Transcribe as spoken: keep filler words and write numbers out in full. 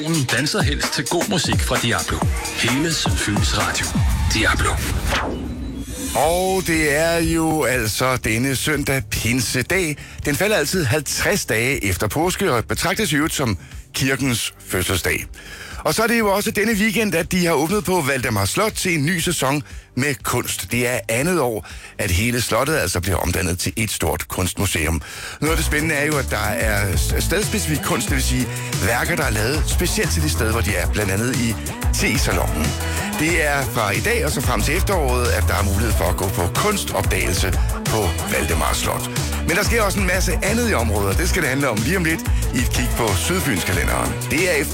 Hun danser helst til god musik fra Diablo. Hele Sydfyns Radio. Diablo. Og det er jo altså denne søndag pinsedag. Den falder altid halvtreds dage efter påske og betragtes jo som kirkens fødselsdag. Og så er det jo også denne weekend, at de har åbnet på Valdemar Slot til en ny sæson med kunst. Det er andet år, at hele slottet altså bliver omdannet til et stort kunstmuseum. Noget af det spændende er jo, at der er stedspecifik kunst, det vil sige værker, der er lavet specielt til de steder, hvor de er, blandt andet i T-salongen. Det er fra i dag og så frem til efteråret, at der er mulighed for at gå på kunstopdagelse på Valdemar Slot. Men der sker også en masse andet i området, det skal det handle om lige om lidt i et kig på Sydfynskalenderen. Det er efter